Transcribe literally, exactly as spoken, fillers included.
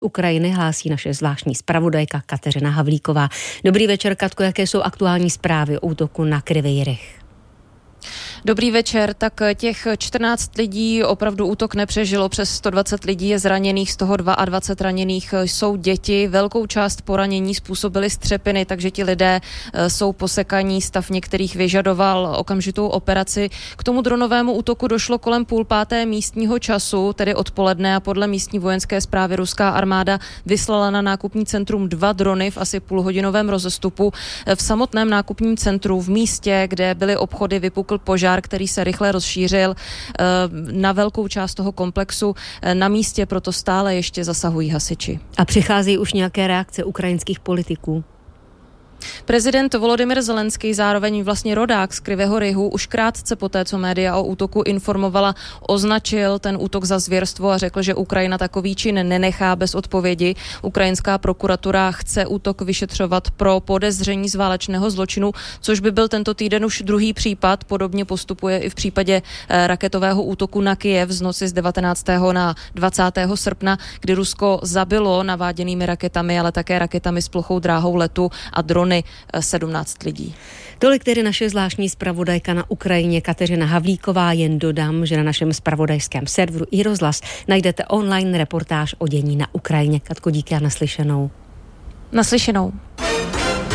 Ukrajiny hlásí naše zvláštní zpravodajka Kateřina Havlíková. Dobrý večer, Katko, jaké jsou aktuální zprávy o útoku na Kryvý Rih? Dobrý večer, tak těch čtrnáct lidí opravdu útok nepřežilo, přes sto dvacet lidí je zraněných, z toho dvacet dva raněných jsou děti, velkou část poranění způsobily střepiny, takže ti lidé jsou posekaní, stav některých vyžadoval okamžitou operaci. K tomu dronovému útoku došlo kolem půl páté místního času, tedy odpoledne, a podle místní vojenské správy ruská armáda vyslala na nákupní centrum dva drony v asi půlhodinovém rozestupu. V samotném nákupním centru v místě, kde byly obchody, vypukl požár, který se rychle rozšířil na velkou část toho komplexu. Na místě proto stále ještě zasahují hasiči. A přichází už nějaké reakce ukrajinských politiků? Prezident Volodymyr Zelenský, zároveň vlastně rodák z Kryvého Rihu, už krátce poté, co média o útoku informovala, označil ten útok za zvěrstvo a řekl, že Ukrajina takový čin nenechá bez odpovědi. Ukrajinská prokuratura chce útok vyšetřovat pro podezření z válečného zločinu, což by byl tento týden už druhý případ. Podobně postupuje i v případě raketového útoku na Kyjev z noci z devatenáctého na dvacátého srpna, kdy Rusko zabilo naváděnými raketami, ale také raketami s plochou dráhou letu a drony sedmnáct lidí. Tolik tedy naše zvláštní zpravodajka na Ukrajině Kateřina Havlíková. Jen dodám, že na našem zpravodajském serveru iRozhlas najdete online reportáž o dění na Ukrajině. Katko, díky a naslyšenou. Naslyšenou.